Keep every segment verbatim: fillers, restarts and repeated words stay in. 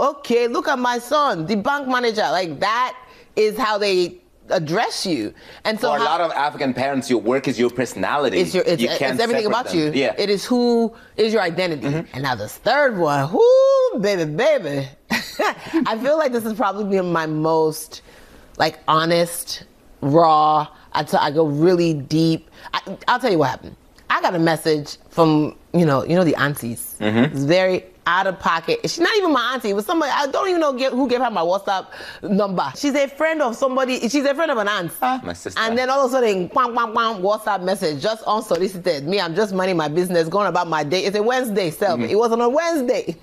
okay, look at my son, the bank manager. Like, that is how they address you. And so for a how, lot of African parents, your work is your personality. It's, your, it's, you it's can't everything separate about them. you. Yeah. It is who is your identity. Mm-hmm. And now this third one, whoo, baby, baby. I feel like this is probably my most, like, honest, raw. I, t- I go really deep. I, I'll tell you what happened. I got a message from, you know, you know the aunties. Mm-hmm. It's very out of pocket. She's not even my auntie. It was somebody, I don't even know get, who gave her my WhatsApp number. She's a friend of somebody, she's a friend of an aunt. Ah, my sister. And then all of a sudden, bam, bam, bam, WhatsApp message, just unsolicited. Me, I'm just minding my business, going about my day. It's a Wednesday, self. Mm-hmm. It was on a Wednesday.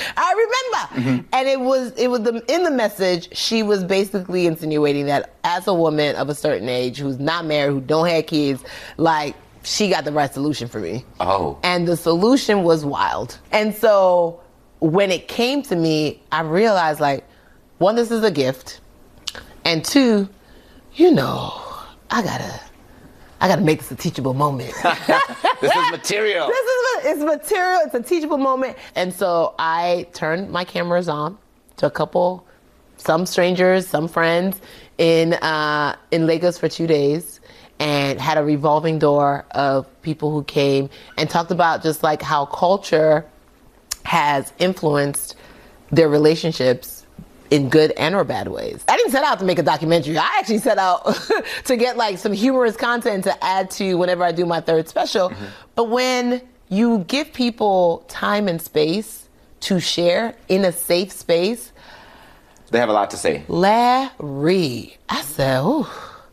I remember. Mm-hmm. And it was, it was the, in the message, she was basically insinuating that as a woman of a certain age, who's not married, who don't have kids, like, she got the right solution for me. Oh. And the solution was wild. And so when it came to me, I realized, like, one, this is a gift. And two, you know, I gotta, I gotta make this a teachable moment. This is material. This is, it's material, it's a teachable moment. And so I turned my cameras on to a couple, some strangers, some friends in, uh, in Lagos for two days. And had a revolving door of people who came and talked about just like how culture has influenced their relationships in good and or bad ways. I didn't set out to make a documentary. I actually set out to get like some humorous content to add to whenever I do my third special. Mm-hmm. But when you give people time and space to share in a safe space, they have a lot to say. Larry, I said, ooh.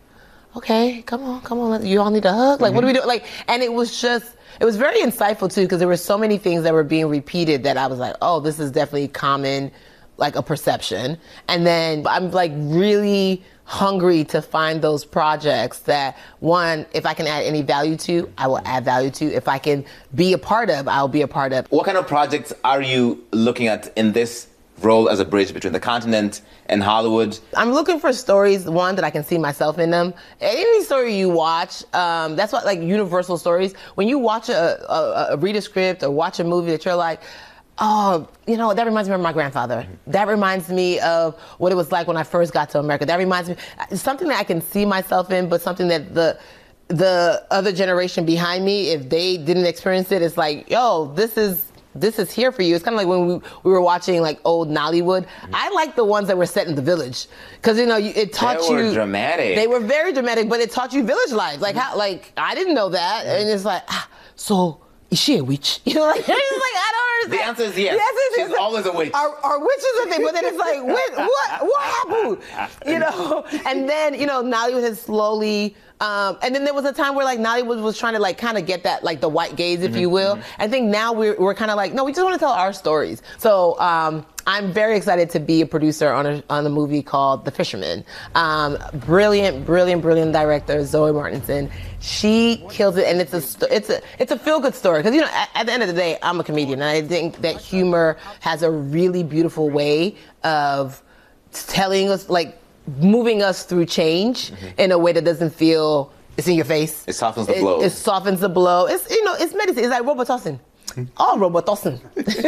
Okay, come on, come on. You all need a hug? Like, mm-hmm. What do we do? Like, and it was just, it was very insightful too, because there were so many things that were being repeated that I was like, oh, this is definitely common, like a perception. And then I'm like really hungry to find those projects that, one, if I can add any value to, I will add value to. If I can be a part of, I'll be a part of. What kind of projects are you looking at in this role as a bridge between the continent and Hollywood? I'm looking for stories, one, that I can see myself in them. Any story you watch, um, that's what, like, universal stories. When you watch a, a, a read a script or watch a movie that you're like, oh, you know, that reminds me of my grandfather. Mm-hmm. That reminds me of what it was like when I first got to America. That reminds me, something that I can see myself in, but something that the the other generation behind me, if they didn't experience it, it's like, yo, this is, this is here for you. It's kind of like when we, we were watching like old Nollywood. Mm-hmm. I like the ones that were set in the village, because you know you, it taught you. They were you dramatic. They were very dramatic, but it taught you village life. Like how, like I didn't know that, mm-hmm. and it's like, ah, so is she a witch? You know, like, it's like I don't understand. The answer is yes. The answer is She's always a witch. Are, are witches a thing? But then it's like, what, what, what happened? You know, and then you know Nollywood has slowly. Um, and then there was a time where like Nollywood was trying to like kind of get that like the white gaze, if mm-hmm, you will. Mm-hmm. I think now we're we're kind of like, no, we just want to tell our stories. So um, I'm very excited to be a producer on a on a movie called The Fisherman. Um, brilliant, brilliant, brilliant director Zoe Martinson. She kills it, and it's a it's a it's a feel good story, because you know at, at the end of the day I'm a comedian, and I think that humor has a really beautiful way of telling us like. moving us through change mm-hmm. in a way that doesn't feel it's in your face. It softens the blow. It, it softens the blow. It's you know it's medicine. It's like Robitussin. Oh, Robitussin.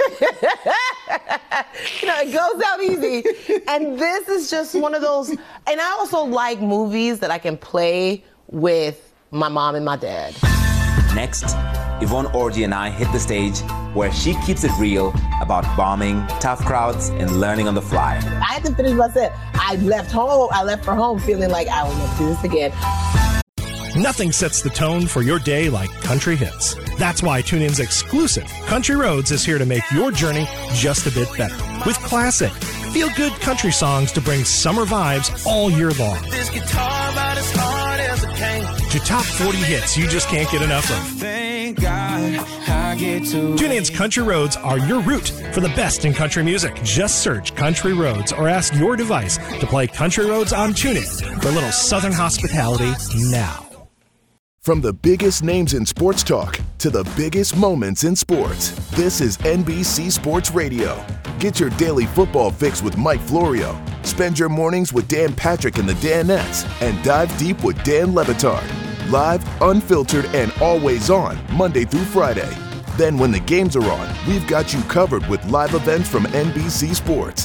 You know, it goes down easy. And this is just one of those. And I also like movies that I can play with my mom and my dad. Next, Yvonne Orji and I hit the stage where she keeps it real about bombing, tough crowds, and learning on the fly. I had to finish my set. I left home. I left for home feeling like I will never do this again. Nothing sets the tone for your day like country hits. That's why TuneIn's exclusive Country Roads is here to make your journey just a bit better. With classic, feel-good country songs to bring summer vibes all year long. This guitar about as hard as it came. To top forty hits you just can't get enough of. Thank God I get to TuneIn's Country Roads are your route for the best in country music. Just search Country Roads or ask your device to play Country Roads on TuneIn for a little Southern hospitality now. From the biggest names in sports talk to the biggest moments in sports, this is N B C Sports Radio. Get your daily football fix with Mike Florio. Spend your mornings with Dan Patrick and the Danettes, and dive deep with Dan Le Batard. Live, unfiltered, and always on, Monday through Friday. Then when the games are on, we've got you covered with live events from N B C Sports.